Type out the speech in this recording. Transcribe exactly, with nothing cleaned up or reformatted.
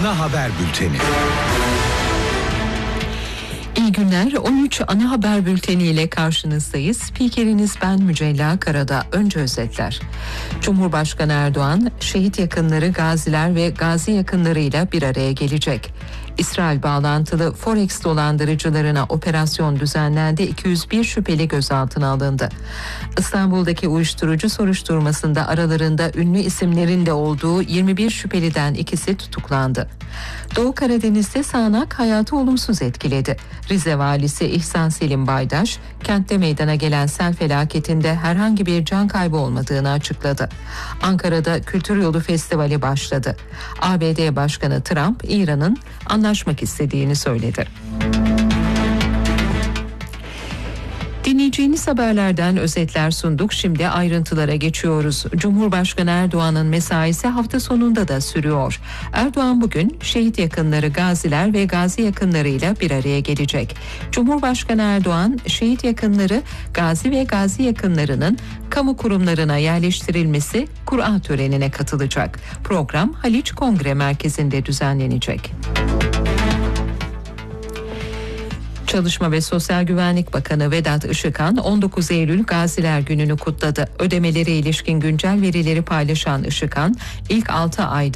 Ana haber bülteni. İyi günler. on üç ana haber bülteni ile karşınızdayız. Spikeriniz ben Mücella Karada. Önce özetler. Cumhurbaşkanı Erdoğan, şehit yakınları, gaziler ve gazi yakınlarıyla bir araya gelecek. İsrail bağlantılı Forex dolandırıcılarına operasyon düzenlendi. iki yüz bir şüpheli gözaltına alındı. İstanbul'daki uyuşturucu soruşturmasında aralarında ünlü isimlerin de olduğu yirmi bir şüpheliden ikisi tutuklandı. Doğu Karadeniz'de sağanak hayatı olumsuz etkiledi. Rize Valisi İhsan Selim Baydaş, kentte meydana gelen sel felaketinde herhangi bir can kaybı olmadığını açıkladı. Ankara'da Kültür Yolu Festivali başladı. A B D Başkanı Trump, İran'ın anlaşmak istediğini söyledi. Dinleyeceğiniz haberlerden özetler sunduk. Şimdi ayrıntılara geçiyoruz. Cumhurbaşkanı Erdoğan'ın mesaisi hafta sonunda da sürüyor. Erdoğan bugün şehit yakınları, gaziler ve gazi yakınlarıyla bir araya gelecek. Cumhurbaşkanı Erdoğan, şehit yakınları, gazi ve gazi yakınlarının kamu kurumlarına yerleştirilmesi Kur'a törenine katılacak. Program Haliç Kongre Merkezi'nde düzenlenecek. Çalışma ve Sosyal Güvenlik Bakanı Vedat Işıkhan on dokuz Eylül Gaziler Günü'nü kutladı. Ödemelere ilişkin güncel verileri paylaşan Işıkhan, ilk altı ayda